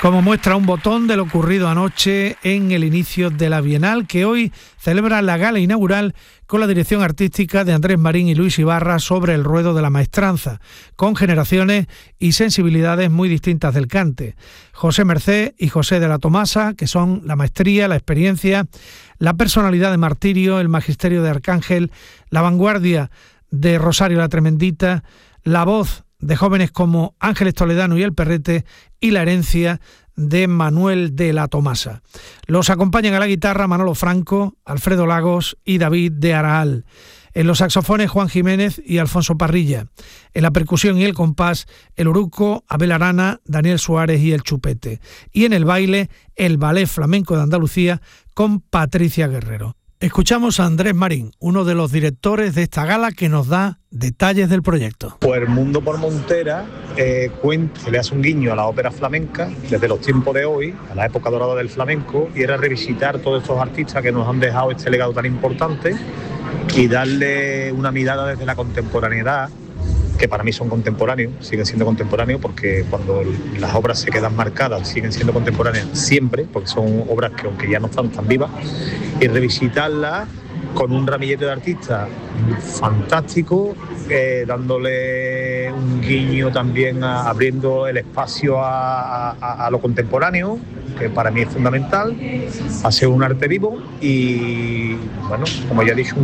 Como muestra un botón de lo ocurrido anoche en el inicio de la Bienal, que hoy celebra la gala inaugural con la dirección artística de Andrés Marín y Luis Ibarra sobre el ruedo de la maestranza, con generaciones y sensibilidades muy distintas del cante. José Mercé y José de la Tomasa, que son la maestría, la experiencia, la personalidad de Martirio, el magisterio de Arcángel, la vanguardia de Rosario la Tremendita, la voz de jóvenes como Ángeles Toledano y El Perrete y la herencia de Manuel de la Tomasa. Los acompañan a la guitarra Manolo Franco, Alfredo Lagos y David de Araal. En los saxofones Juan Jiménez y Alfonso Parrilla. En la percusión y el compás El Uruco, Abel Arana, Daniel Suárez y El Chupete. Y en el baile el Ballet Flamenco de Andalucía con Patricia Guerrero. Escuchamos a Andrés Marín, uno de los directores de esta gala, que nos da detalles del proyecto. Pues El Mundo por Montera le hace un guiño a la ópera flamenca desde los tiempos de hoy, a la época dorada del flamenco, y era revisitar todos estos artistas que nos han dejado este legado tan importante y darle una mirada desde la contemporaneidad, que para mí son contemporáneos, siguen siendo contemporáneos, porque cuando las obras se quedan marcadas siguen siendo contemporáneas siempre, porque son obras que aunque ya no están tan vivas, y revisitarlas con un ramillete de artistas fantástico, dándole un guiño también, abriendo el espacio a lo contemporáneo, que para mí es fundamental, hacer un arte vivo y, bueno, como ya he dicho,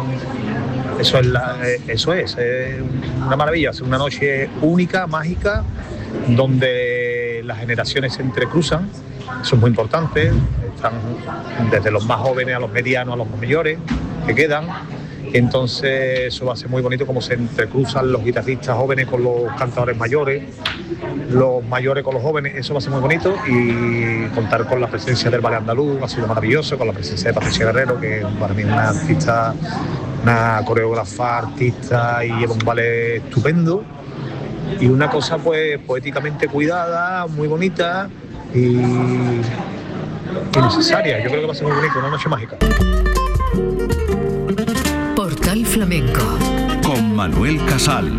eso es una maravilla, es una noche única, mágica, donde las generaciones se entrecruzan. Eso es muy importante, están desde los más jóvenes a los medianos a los más mayores que quedan. Entonces eso va a ser muy bonito, como se entrecruzan los guitarristas jóvenes con los cantadores mayores, los mayores con los jóvenes. Eso va a ser muy bonito, y contar con la presencia del ballet andaluz ha sido maravilloso, con la presencia de Patricia Guerrero, que para mí es una artista, una coreógrafa, artista, y lleva un ballet estupendo, y una cosa pues poéticamente cuidada, muy bonita y necesaria. Yo creo que va a ser muy bonito, una noche mágica. Portal Flamenco con Manuel Casal.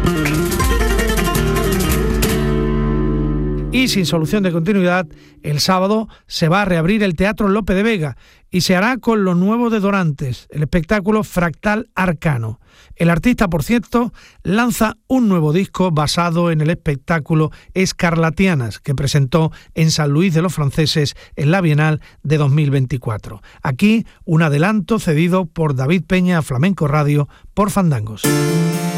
Y sin solución de continuidad, el sábado se va a reabrir el Teatro Lope de Vega y se hará con lo nuevo de Dorantes, el espectáculo Fractal Arcano. El artista, por cierto, lanza un nuevo disco basado en el espectáculo Escarlatianas, que presentó en San Luis de los Franceses en la Bienal de 2024. Aquí, un adelanto cedido por David Peña a Flamenco Radio por Fandangos.